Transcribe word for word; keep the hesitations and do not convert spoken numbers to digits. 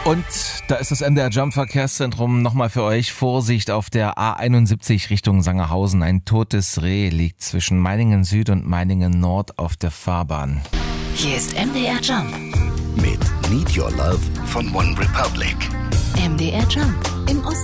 Und da ist das M D R Jump Verkehrszentrum nochmal für euch. Vorsicht auf der A einundsiebzig Richtung Sangerhausen. Ein totes Reh liegt zwischen Meiningen Süd und Meiningen Nord auf der Fahrbahn. Hier ist M D R Jump mit Need Your Love von One Republic. M D R Jump im Osten.